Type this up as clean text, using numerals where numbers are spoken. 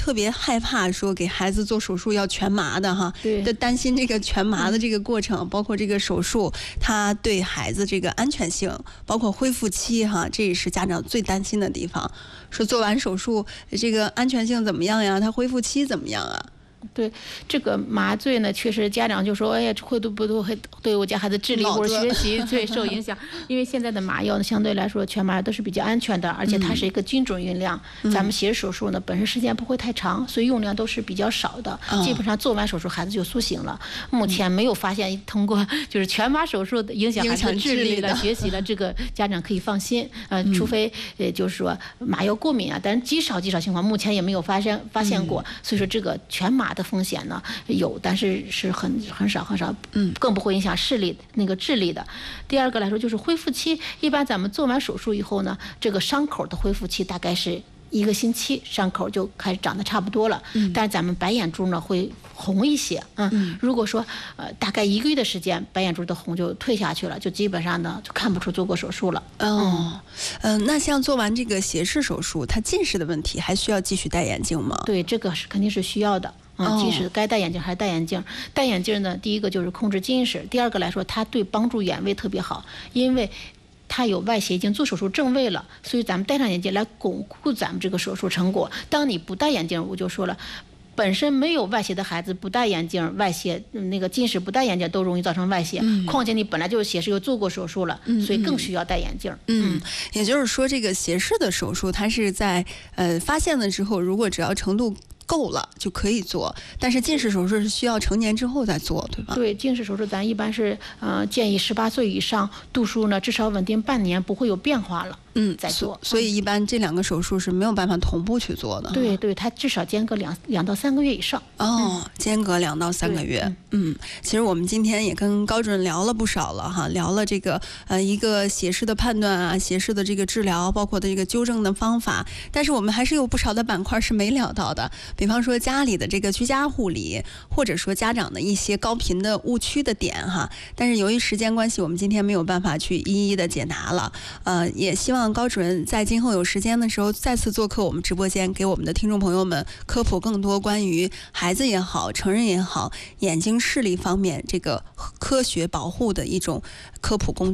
特别害怕说给孩子做手术要全麻的哈， 对， 担心这个全麻的这个过程，包括这个手术，它对孩子这个安全性，包括恢复期哈，这也是家长最担心的地方。说做完手术这个安全性怎么样呀？它恢复期怎么样啊？ 对这个麻醉呢，确实家长就说，哎呀，会对我家孩子智力或者学习最受影响。因为现在的麻药呢，相对来说全麻都是比较安全的，而且它是一个精准用量。咱们斜视手术呢，本身时间不会太长，所以用量都是比较少的。基本上做完手术孩子就苏醒了。目前没有发现通过就是全麻手术影响孩子智力的学习的，这个家长可以放心。除非就是说麻药过敏啊，但是极少情况，目前也没有发现过。所以说这个全麻的风险呢有，但是是很少，更不会影响智力的。第二个来说就是恢复期，一般咱们做完手术以后呢，这个伤口的恢复期大概是1个星期，伤口就开始长得差不多了。但是咱们白眼珠呢会红一些。如果说大概1个月的时间，白眼珠的红就退下去了，就基本上呢就看不出做过手术了。 那像做完这个斜视手术，它近视的问题还需要继续戴眼镜吗？ 对，这个是肯定是需要的。即使该戴眼镜还是戴眼镜。戴眼镜呢，第一个就是控制近视，第二个来说，它对帮助眼位特别好，因为它有外斜已经做手术正位了，所以咱们戴上眼镜来巩固咱们这个手术成果。当你不戴眼镜，我就说了，本身没有外斜的孩子不戴眼镜，外斜那个近视不戴眼镜都容易造成外斜。况且你本来就是斜视又做过手术了，所以更需要戴眼镜。 也就是说，这个斜视的手术，它是在发现了之后，如果只要程度够了就可以做，但是近视手术是需要成年之后再做，对吧？ 对，近视手术咱一般是建议18岁以上，度数呢至少稳定半年，不会有变化了。再做。 所以一般这2个手术是没有办法同步去做的。 对，它至少间隔2到3个月以上。 间隔2到3个月。其实我们今天也跟高主任聊了不少了哈，聊了这个一个斜视的判断啊，斜视的这个治疗，包括的这个纠正的方法。但是我们还是有不少的板块是没聊到的，比方说家里的这个居家护理，或者说家长的一些高频的误区的点哈。但是由于时间关系，我们今天没有办法去一一的解答了。也希望高主任在今后有时间的时候再次做客我们直播间，给我们的听众朋友们科普更多关于孩子也好，成人也好，眼睛视力方面这个科学保护的一种科普工作。